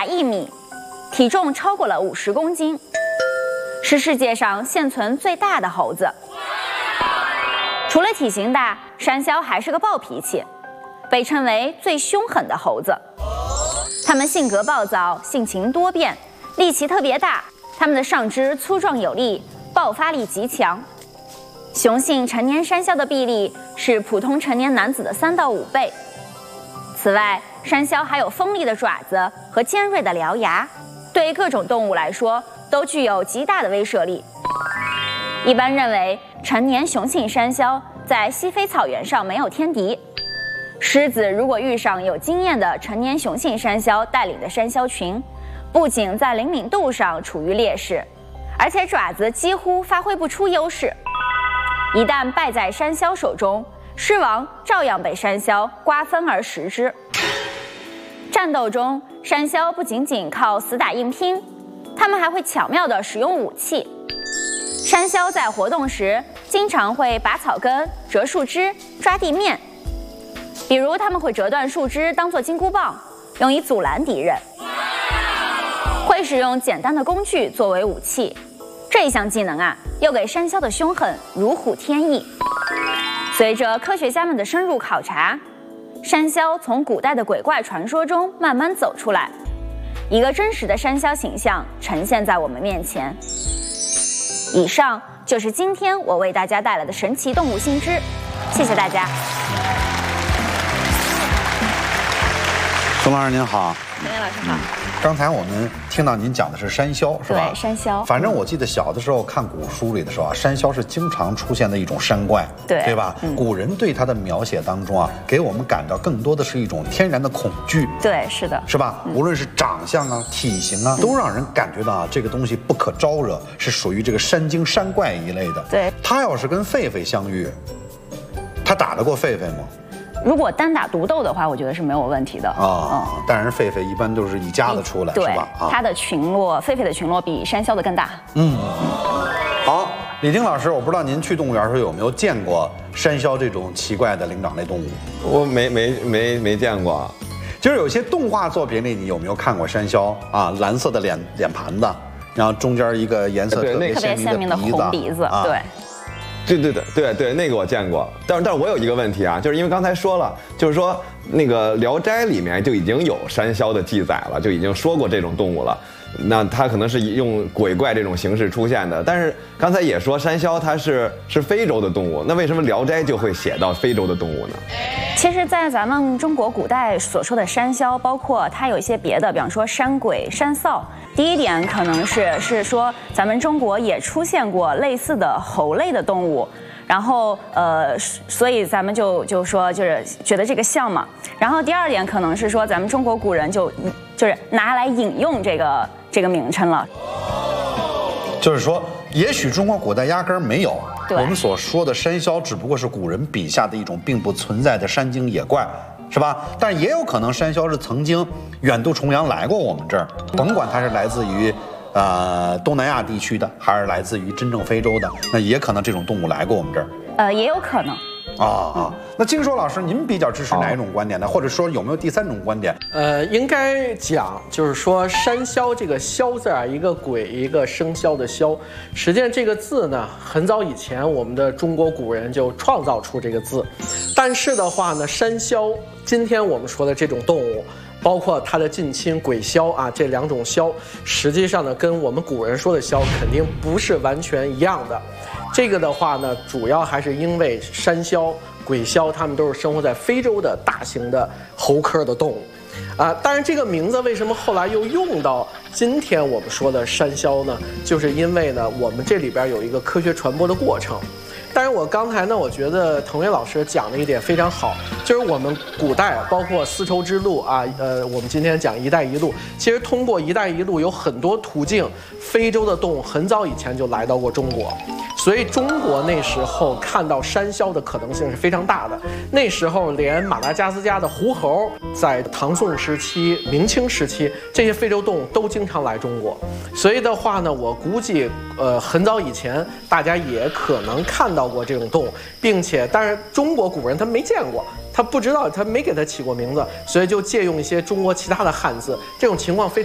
达1米，体重超过了50公斤，是世界上现存最大的猴子。除了体型大，山魈还是个暴脾气，被称为最凶狠的猴子。它们性格暴躁，性情多变，力气特别大。它们的上肢粗壮有力，爆发力极强。雄性成年山魈的臂力是普通成年男子的3到5倍。此外，山魈还有锋利的爪子和尖锐的獠牙，对各种动物来说都具有极大的威慑力。一般认为，成年雄性山魈在西非草原上没有天敌。狮子如果遇上有经验的成年雄性山魈带领的山魈群，不仅在灵敏度上处于劣势，而且爪子几乎发挥不出优势。一旦败在山魈手中，狮王照样被山魈瓜分而食之。战斗中，山魈不仅仅靠死打硬拼，它们还会巧妙地使用武器。山魈在活动时，经常会拔草根、折树枝、抓地面。比如，它们会折断树枝当作金箍棒，用以阻拦敌人；会使用简单的工具作为武器。这一项技能啊，又给山魈的凶狠如虎添翼。随着科学家们的深入考察，山魈从古代的鬼怪传说中慢慢走出来，一个真实的山魈形象呈现在我们面前。以上就是今天我为大家带来的神奇动物新知，谢谢大家。 宋老师您好， 陈岩老师好。 刚才我们听到您讲的是山魈，是吧？ 对，山魈。 反正我记得小的时候看古书里的时候啊，山魈是经常出现的一种山怪，对吧？古人对它的描写当中啊，给我们感到更多的是一种天然的恐惧。 对，是的， 是吧？无论是长相啊、体型啊，都让人感觉到啊，这个东西不可招惹，是属于这个山精山怪一类的。 对， 他要是跟狒狒相遇，他打得过狒狒吗？ 如果单打独斗的话，我觉得是没有问题的啊。当然，狒狒一般都是一家子出来，是吧？ 它的群落，狒狒的群落比山魈的更大。 好，李丁老师，我不知道您去动物园的时候有没有见过山魈这种奇怪的灵长类动物？ 我没见过。 就是有些动画作品里，你有没有看过山魈啊？蓝色的脸盘子，然后中间一个颜色特别鲜明的红鼻子，对。 对，那个我见过，但是我有一个问题啊，就是因为刚才说了，就是说那个《聊斋》里面就已经有山魈的记载了，就已经说过这种动物了，那它可能是用鬼怪这种形式出现的。但是刚才也说山魈它是非洲的动物，那为什么《聊斋》就会写到非洲的动物呢？ 其实，在咱们中国古代所说的山魈，包括它有一些别的，比方说山鬼、山臊。第一点可能是说，咱们中国也出现过类似的猴类的动物，然后所以咱们就说就是觉得这个像嘛。然后第二点可能是说，咱们中国古人就是拿来引用这个名称了。 就是说，也许中国古代压根儿没有。 对， 我们所说的山魈只不过是古人笔下的一种并不存在的山精野怪，是吧？但也有可能山魈是曾经远渡重洋来过我们这儿，甭管它是来自于东南亚地区的，还是来自于真正非洲的，那也可能这种动物来过我们这儿。 也有可能。 那金说老师，您比较支持哪一种观点呢？或者说有没有第三种观点？ 应该讲就是说山魈这个魈字啊，一个鬼一个生肖的肖，实际上这个字呢，很早以前我们的中国古人就创造出这个字，但是的话呢，山魈今天我们说的这种动物，包括它的近亲鬼魈啊，这两种魈，实际上呢，跟我们古人说的魈肯定不是完全一样的。这个的话呢，主要还是因为山魈、鬼魈，它们都是生活在非洲的大型的猴科的动物，当然这个名字为什么后来又用到今天我们说的山魈呢？就是因为呢，我们这里边有一个科学传播的过程。但是我刚才呢，我觉得滕伟老师讲的一点非常好，就是我们古代包括丝绸之路啊，我们今天讲“一带一路”，其实通过“一带一路”有很多途径，非洲的动物很早以前就来到过中国，所以中国那时候看到山魈的可能性是非常大的。那时候连马达加斯加的狐猴，在唐宋时期、明清时期，这些非洲动物都经常来中国，所以的话呢，我估计很早以前大家也可能看到过这种动物，并且但是中国古人他没见过，他不知道，他没给他起过名字，所以就借用一些中国其他的汉字，这种情况非常